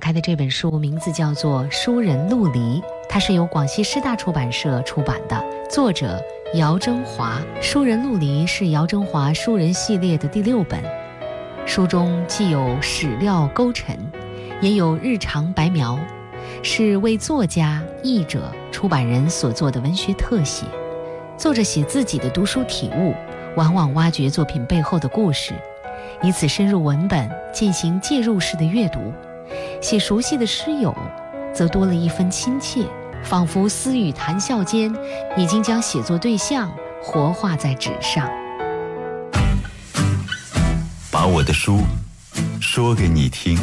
开的这本书名字叫做《书人陆离》，它是由广西师大出版社出版的，作者姚征华。《书人陆离》是姚征华书人系列的第6本，书中既有史料勾陈，也有日常白描，是为作家、译者、出版人所做的文学特写。作者写自己的读书体悟，往往挖掘作品背后的故事，以此深入文本进行介入式的阅读。写熟悉的诗友则多了一分亲切，仿佛私语谈笑间已经将写作对象活化在纸上。 把我的书说给你听。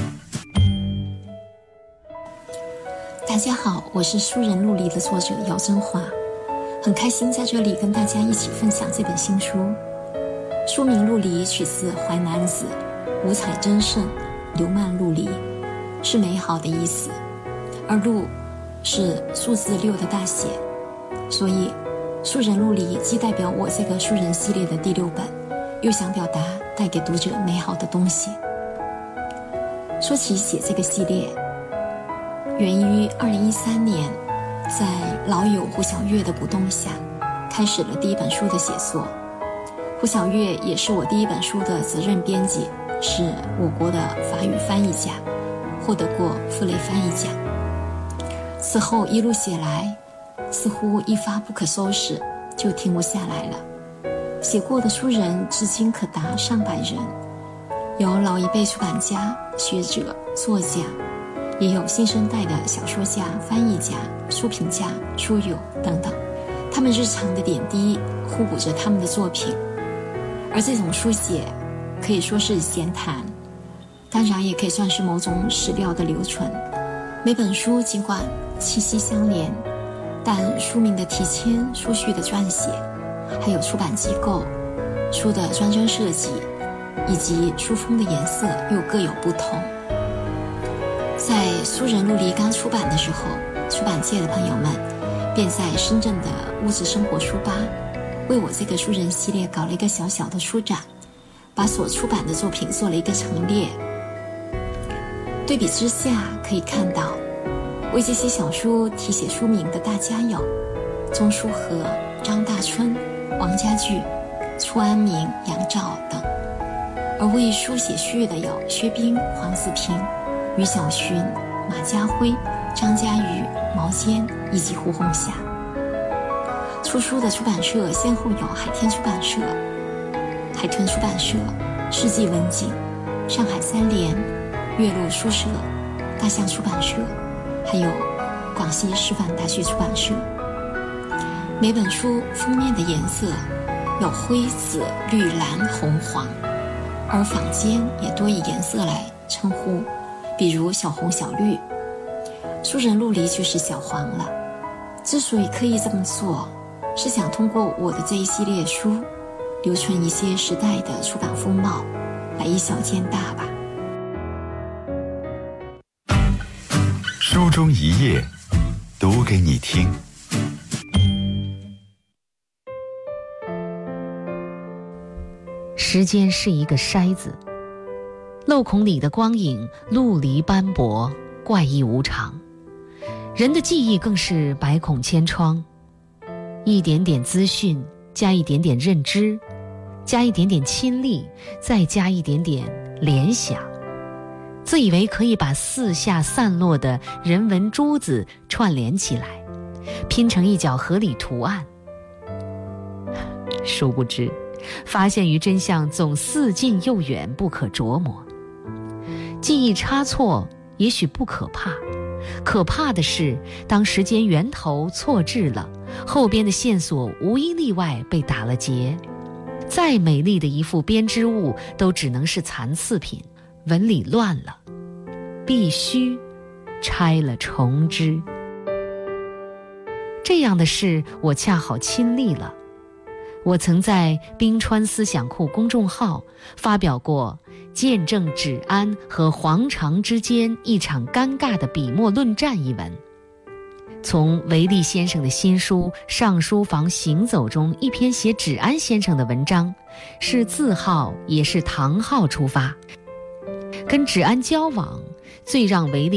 大家好，我是书人陆离的作者姚征华，很开心在这里跟大家一起分享这本新书。书名陆离取自淮南子，五彩争胜，流漫陆离，是美好的意思，而陆是数字6的大写，所以书人陆离既代表我这个书人系列的第6本，又想表达带给读者美好的东西。说起写这个系列，源于2013年，在老友胡晓月的鼓动下，开始了第1本书的写作。胡晓月也是我第1本书的责任编辑，是我国的法语翻译家，获得过傅雷翻译奖。此后一路写来，似乎一发不可收拾，就停不下来了。写过的书人至今可达上百人，有老一辈出版家、学者、作家，也有新生代的小说家、翻译家、书评家、书友等等。他们日常的点滴互补着他们的作品，而这种书写可以说是闲谈，当然也可以算是某种史料的留存。每本书尽管气息相连，但书名的题签、书序的撰写，还有出版机构、书的装帧设计以及书封的颜色又各有不同。在书人陆离刚出版的时候，出版界的朋友们便在深圳的物质生活书吧为我这个书人系列搞了一个小小的书展，把所出版的作品做了一个陈列。对比之下可以看到，为这些小书题写书名的大家有钟书和、张大春、王家驹、楚安明、杨照等，而为书写序的有薛冰、黄子平、于小寻、马家辉、张家瑜、毛尖以及胡红霞。出书的出版社先后有海天出版社、海豚出版社、世纪文景、上海三联、岳麓书社、大象出版社，还有广西师范大学出版社。每本书封面的颜色有灰、紫、绿、蓝、红、黄，而坊间也多以颜色来称呼，比如小红、小绿。书人陆离就是小黄了。之所以刻意这么做，是想通过我的这一系列书留存一些时代的出版风貌，来以小见大吧。 书中一页，读给你听。 时间是一个筛子，漏孔里的光影陆离斑驳，怪异无常。人的记忆更是百孔千疮，一点点资讯加一点点认知，加一点点亲历，再加一点点联想，自以为可以把四下散落的人文珠子串联起来，拼成一角合理图案。殊不知发现于真相总似近又远，不可琢磨。记忆差错也许不可怕，可怕的是当时间源头错置了，后边的线索无一例外被打了结，再美丽的一幅编织物都只能是残次品，纹理乱了，必须拆了重织。这样的事我恰好亲历了。我曾在冰川思想库公众号发表过见证芷安和黄常之间一场尴尬的笔墨论战一文，从维利先生的新书《上书房行走》中一篇写芷安先生的文章，是字号也是堂号出发，跟芷安交往最让维利